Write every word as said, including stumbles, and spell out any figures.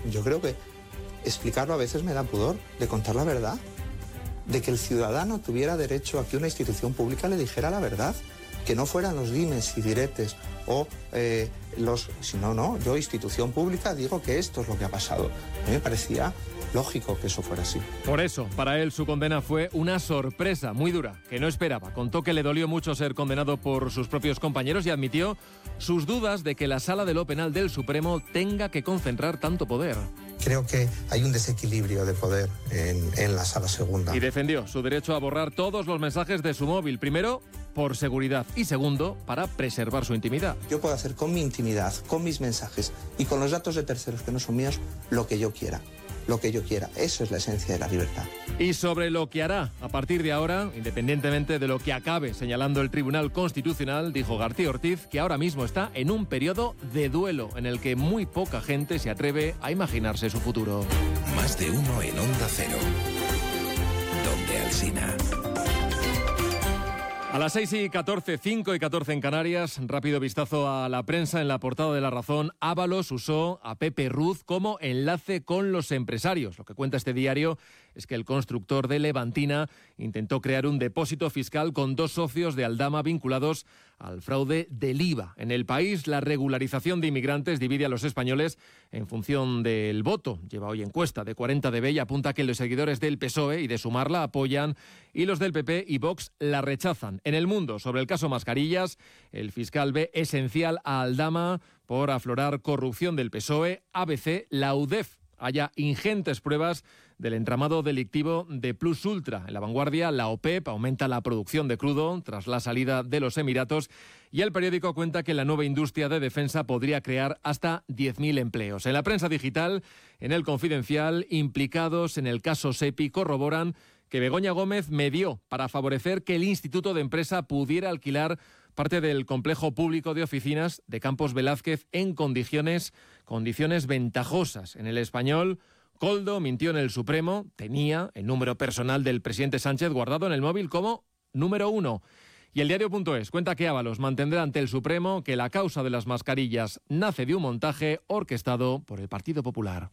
yo creo que explicarlo a veces me da pudor, de contar la verdad, de que el ciudadano tuviera derecho a que una institución pública le dijera la verdad, que no fueran los dimes y diretes o eh, los... Si no, no, yo institución pública digo que esto es lo que ha pasado. A mí me parecía lógico que eso fuera así. Por eso, para él su condena fue una sorpresa muy dura, que no esperaba. Contó que le dolió mucho ser condenado por sus propios compañeros y admitió sus dudas de que la Sala de lo Penal del Supremo tenga que concentrar tanto poder. Creo que hay un desequilibrio de poder en, en la Sala Segunda. Y defendió su derecho a borrar todos los mensajes de su móvil. Primero, por seguridad. Y segundo, para preservar su intimidad. Yo puedo hacer con mi intimidad, con mis mensajes y con los datos de terceros que no son míos, lo que yo quiera. Lo que yo quiera. Eso es la esencia de la libertad. Y sobre lo que hará a partir de ahora, independientemente de lo que acabe señalando el Tribunal Constitucional, dijo García Ortiz que ahora mismo está en un periodo de duelo en el que muy poca gente se atreve a imaginarse su futuro. Más de uno en Onda Cero. Donde Alsina. A las seis y catorce, cinco y catorce en Canarias, rápido vistazo a la prensa. En la portada de La Razón, Ábalos usó a Pepe Ruz como enlace con los empresarios. Lo que cuenta este diario es que el constructor de Levantina intentó crear un depósito fiscal con dos socios de Aldama vinculados al fraude del I V A. En el país, la regularización de inmigrantes divide a los españoles en función del voto. Lleva hoy encuesta de cuarenta D B y apunta que los seguidores del P S O E y de Sumar la apoyan y los del P P y Vox la rechazan. En El Mundo, sobre el caso Mascarillas, el fiscal ve esencial a Aldama por aflorar corrupción del P S O E. A B C, la U D E F haya ingentes pruebas del entramado delictivo de Plus Ultra. En La Vanguardia, la OPEP aumenta la producción de crudo tras la salida de los Emiratos y el periódico cuenta que la nueva industria de defensa podría crear hasta diez mil empleos. En la prensa digital, en El Confidencial, implicados en el caso SEPI corroboran que Begoña Gómez medió para favorecer que el Instituto de Empresa pudiera alquilar parte del complejo público de oficinas de Campos Velázquez en condiciones, condiciones ventajosas. En El Español, Koldo mintió en el Supremo, tenía el número personal del presidente Sánchez guardado en el móvil como número uno. Y el diario punto es cuenta que Ábalos mantendrá ante el Supremo que la causa de las mascarillas nace de un montaje orquestado por el Partido Popular.